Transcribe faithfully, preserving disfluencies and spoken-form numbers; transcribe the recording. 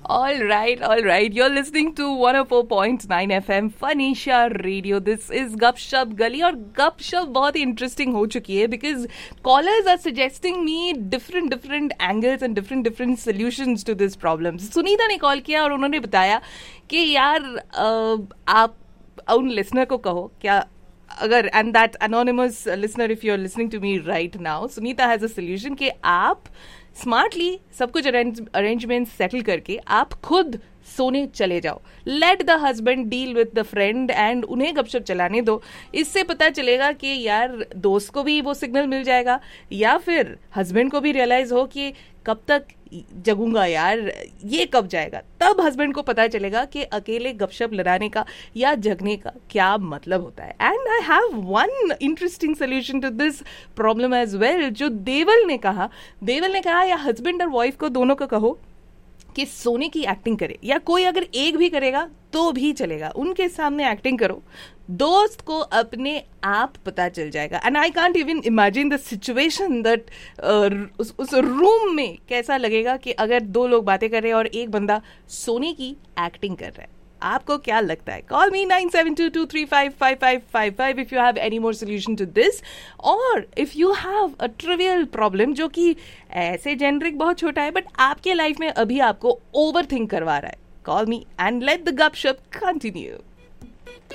All right, all right. You're listening to one oh four point nine F M Fanisha Radio. This is Gupshup Gali और Gupshup बहुत ही interesting हो चुकी है because callers are suggesting me different different angles and different different solutions to this problem. Sunita ने call किया और उन्होंने बताया कि यार uh, आप उन लिसनर को कहो क्या अगर and that anonymous listener if you're listening to me right now, Sunita has a solution कि आप स्मार्टली सब कुछ अरेंजमेंट सेटल करके आप खुद सोने चले जाओ. Let the husband deal with the friend and उन्हें गपशप चलाने दो. इससे पता चलेगा कि यार दोस्त को भी वो सिग्नल मिल जाएगा या फिर हस्बैंड को भी रियलाइज हो कि कब तक जगूंगा यार, ये कब जाएगा. तब हस्बैंड को पता चलेगा कि अकेले गपशप लड़ाने का या जगने का क्या मतलब होता है. And I have one interesting solution to this problem as well. जो देवल ने कहा देवल ने कहा या हस्बैंड और वाइफ को दोनों को कहो कि सोने की एक्टिंग करे या कोई अगर एक भी करेगा तो भी चलेगा. उनके सामने एक्टिंग करो, दोस्त को अपने आप पता चल जाएगा. And I can't even imagine the situation that उस रूम में कैसा लगेगा कि अगर दो लोग बातें कर रहे हैं और एक बंदा सोने की एक्टिंग कर रहा है. आपको क्या लगता है? Call me nine seven to to three five five five five five if you have any more solution to this और if you have a trivial problem जो कि ऐसे जेनरिक बहुत छोटा है बट आपके लाइफ में अभी आपको ओवर थिंक करवा रहा है. Call me and let the गपशप कंटिन्यू.